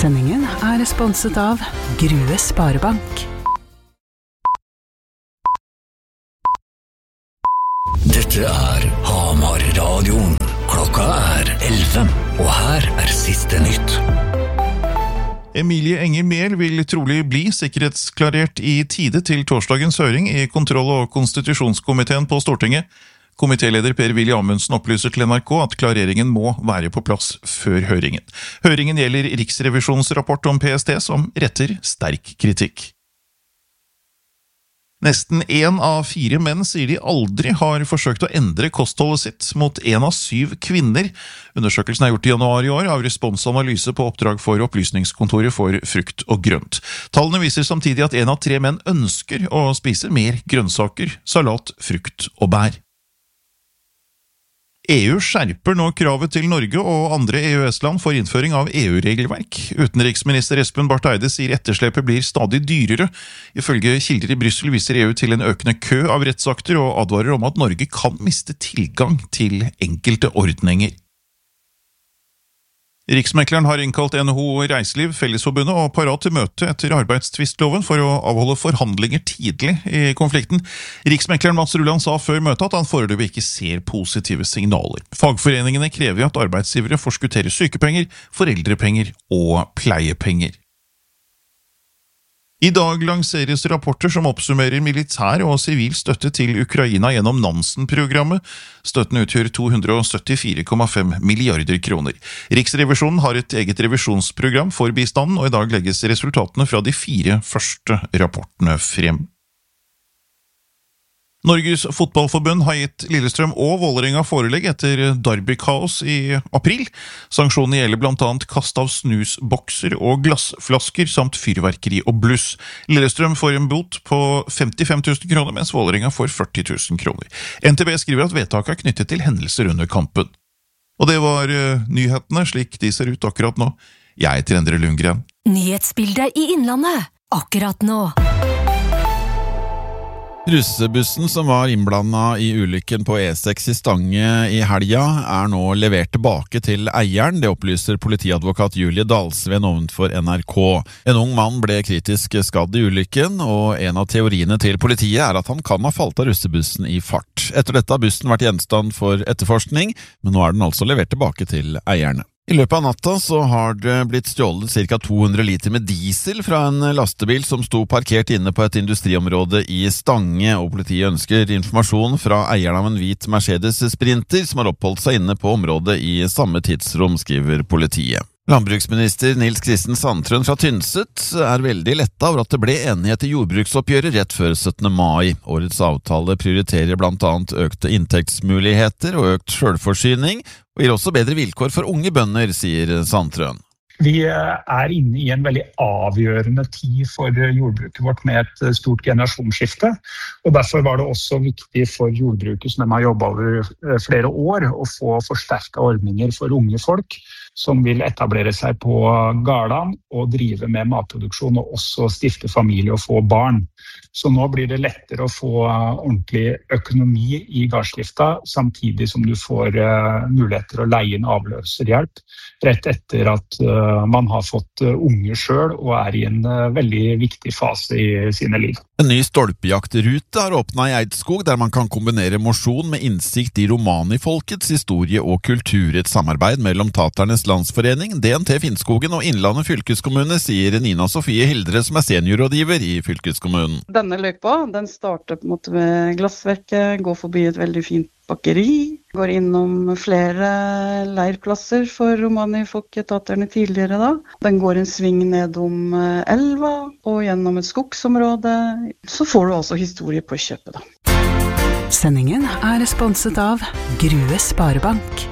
Sendingen sponset av Grue Sparebank. Dette Hamar-radioen. Klokka 11, og her siste nytt. Emilie Enger Mehl vil trolig bli sikkerhetsklarert i tide til torsdagens høring i kontroll- og konstitusjonskomiteen på Stortinget. Komitéleder Per-Willy Amundsen opplyser til NRK at klareringen må være på plass før høringen. Høringen gjelder Riksrevisjonens rapport om PST, som retter sterk kritikk. Nesten 1 av 4 menn sier de aldri har forsøkt å endre kostholdet sitt, mot 1 av 7 kvinner. Undersøkelsen gjort i januar i år av responsanalyse på oppdrag for Opplysningskontoret for frukt og grønt. Tallene viser samtidig at 1 av 3 menn ønsker å spise mer grønnsaker, salat, frukt og bær. EU skjerper nå kravet til Norge og andre EØS-land for innføring av EU-regelverk. Utenriksminister Espen Barth Eide sier etterslepet blir stadig dyrere. Ifølge kilder i Brussel viser EU til en økende kø av rettsakter og advarer om at Norge kan miste tilgang til enkelte ordninger. Riksmekleren har innkalt NHO Reiseliv, Fellesforbundet og Parat til møte etter arbeidstvistloven for å avholde forhandlinger tidlig i konflikten. Riksmekleren Mats Rulland sa før møtet at han foreløpig ikke ser positive signaler. Fagforeningene krever at arbeidsgivere forskutterer sykepenger, foreldrepenger og pleiepenger. I dag lanseres rapporter som oppsummerer militær og sivil støtte til Ukraina gjennom Nansen-programmet. Støtten utgjør 274,5 milliarder kroner. Riksrevisjonen har et eget revisjonsprogram for bistanden, og i dag legges resultatene fra de 4 første rapportene frem. Norges fotballforbund har gitt Lillestrøm og Vålerenga forelegg etter derbykaos i april. Sanksjonene gjelder blant annet kast av snusbokser og glassflasker samt fyrverkeri og bluss. Lillestrøm får en bot på 55 000 kroner, mens Vålerenga får 40 000 kroner. NTB skriver at vedtaket knyttet til hendelser under kampen. Og det var nyhetene slik de ser ut akkurat nå. Jeg heter Endre Lundgren. Nyhetsbildet i Innlandet, akkurat nå. Russebussen som var innblandet i ulykken på E6 i Stange i helga nå levert tilbake til eieren. Det opplyser politiadvokat Julie Dalsven ovenfor NRK. En ung mann ble kritisk skadd i ulykken, og en av teoriene til politiet at han kan ha falt av russebussen i fart. Etter dette har bussen vært gjenstand for etterforskning, men nå den altså levert tilbake til eierne. I løpet av natta så har det blitt stjålet ca. 200 liter med diesel fra en lastebil som sto parkert inne på et industriområde i Stange, og politiet ønsker informasjon fra eieren av en hvit Mercedes Sprinter som har oppholdt seg inne på området i samme tidsrom, skriver politiet. Landbruksminister Nils Kristen Sandtrøen fra Tynset veldig lettet over at det ble enighet i jordbruksoppgjøret rett før 17. mai. Årets avtale prioriterer blant annet økte inntektsmuligheter og økt selvforsyning, og gir også bedre vilkår for unge bønder, sier Sandtrøen. Vi inne i en veldig avgjørende tid for jordbruket vårt med et stort generasjonsskifte, og derfor var det også viktig for jordbruket som de har jobbet over flere år å få forsterket ordninger for unge folk som vil etablere seg på gårdene og drive med matproduksjon og også stifte familie og få barn. Så nå blir det lettere å få ordentlig økonomi i gårdsdrifta, samtidig som du får muligheter å leie inn avløserhjelp rett etter at man har fått unge selv og i en veldig viktig fase i sine liv. En ny stolpejaktrute har åpnet i Eidskog, der man kan kombinere mosjon med innsikt i romanifolkets historie og kultur. Et samarbeid mellom Taternes Landsforening, DNT Finnskogen og Innlandet fylkeskommune, sier Nina Sofie Hildre, som seniorrådgiver i fylkeskommunen. Denne løypa, den starter på en måte ved Glassverket, går forbi et veldig fint bakeri, går innom flere leirplasser for romanifolketaterne tidligere da. Den går en sving nedom elva og gjennom et skogsområde. Så får du også historie på kjøpet da. Sendingen sponset av Grue Sparebank.